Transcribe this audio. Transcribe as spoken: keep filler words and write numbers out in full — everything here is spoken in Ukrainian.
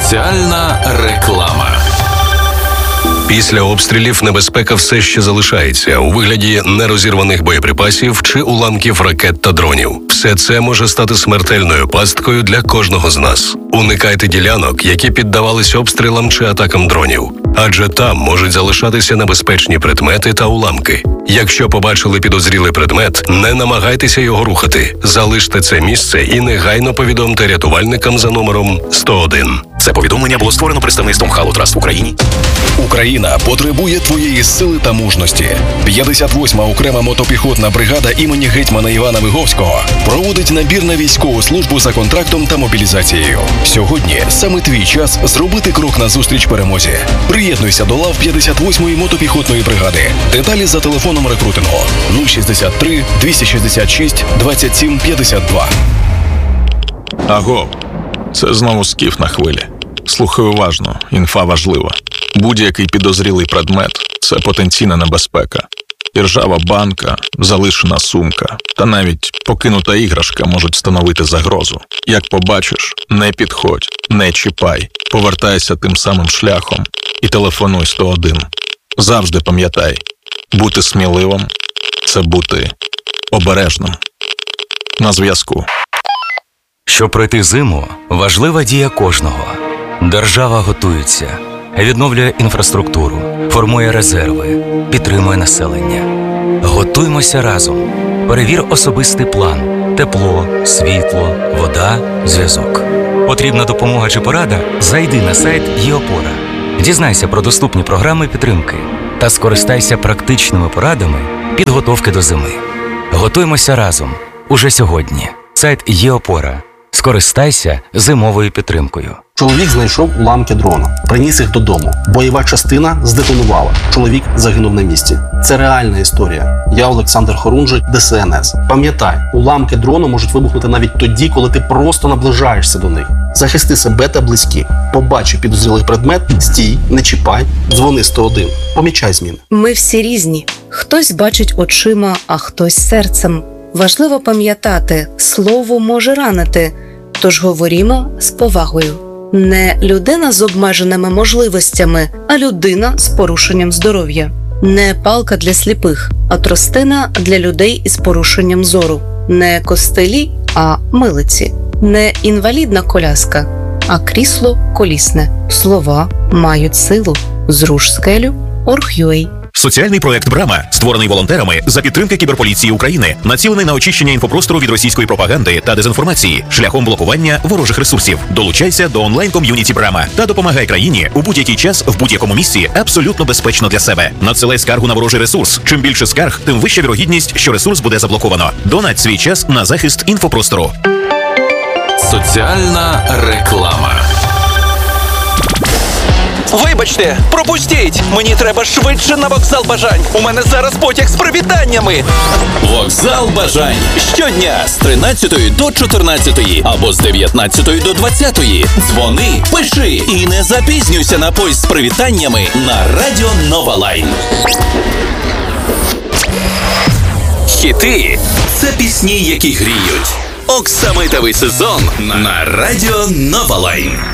Соціальна реклама. Після обстрілів небезпека все ще залишається у вигляді нерозірваних боєприпасів чи уламків ракет та дронів. Все це може стати смертельною пасткою для кожного з нас. Уникайте ділянок, які піддавались обстрілам чи атакам дронів. Адже там можуть залишатися небезпечні предмети та уламки. Якщо побачили підозрілий предмет, не намагайтеся його рухати. Залиште це місце і негайно повідомте рятувальникам за номером сто один. Це повідомлення було створено представництвом Халу Траст в Україні. Україна потребує твоєї сили та мужності. п'ятдесят восьма окрема мотопіхотна бригада імені гетьмана Івана Виговського проводить набір на військову службу за контрактом та мобілізацією. Сьогодні саме твій час зробити крок назустріч перемозі. Приєднуйся до лав п'ятдесят восьмої мотопіхотної бригади. Деталі за телефоном рекрутингу нуль шістдесят три двісті шістдесят шість двадцять сім п'ятдесят два. Аго, це знову скіф на хвилі. Слухай уважно, інфа важлива. Будь-який підозрілий предмет – це потенційна небезпека. І ржава банка, залишена сумка та навіть покинута іграшка можуть становити загрозу. Як побачиш, не підходь, не чіпай, повертайся тим самим шляхом і телефонуй сто один. Завжди пам'ятай, бути сміливим – це бути обережним. На зв'язку. Щоб пройти зиму, важлива дія кожного. Держава готується, відновлює інфраструктуру, формує резерви, підтримує населення. Готуймося разом. Перевір особистий план. Тепло, світло, вода, зв'язок. Потрібна допомога чи порада? Зайди на сайт ЄОпора. Дізнайся про доступні програми підтримки та скористайся практичними порадами підготовки до зими. Готуймося разом. Уже сьогодні. Сайт ЄОпора. Скористайся зимовою підтримкою. Чоловік знайшов уламки дрона, приніс їх додому. Бойова частина здетонувала. Чоловік загинув на місці. Це реальна історія. Я Олександр Хорунжий, ДСНС. Пам'ятай, уламки дрону можуть вибухнути навіть тоді, коли ти просто наближаєшся до них. Захисти себе та близьких. Побачив підозрілий предмет, стій, не чіпай, дзвони сто один. Помічай зміни. Ми всі різні. Хтось бачить очима, а хтось серцем. Важливо пам'ятати, слово може ранити, тож говоримо з повагою. Не людина з обмеженими можливостями, а людина з порушенням здоров'я. Не палка для сліпих, а тростина для людей із порушенням зору. Не костилі, а милиці. Не інвалідна коляска, а крісло колісне. Слова мають силу. Зруш скелю. Орг.ua. Соціальний проект «Брама», створений волонтерами за підтримки Кіберполіції України, націлений на очищення інфопростору від російської пропаганди та дезінформації шляхом блокування ворожих ресурсів. Долучайся до онлайн-ком'юніті «Брама» та допомагай країні у будь-який час, в будь-якому місці, абсолютно безпечно для себе. Надсилай скаргу на ворожий ресурс. Чим більше скарг, тим вища вірогідність, що ресурс буде заблоковано. Донать свій час на захист інфопростору. Соціальна реклама. Вибачте, пропустіть! Мені треба швидше на вокзал Бажань. У мене зараз потяг з привітаннями. Вокзал Бажань. Щодня з тринадцятої до чотирнадцятої або з дев'ятнадцятої до двадцятої. Дзвони, пиши і не запізнюйся на поїзд з привітаннями на Радіо Нова Лайн. Хіти – це пісні, які гріють. Оксамитовий сезон на Радіо Нова Лайн.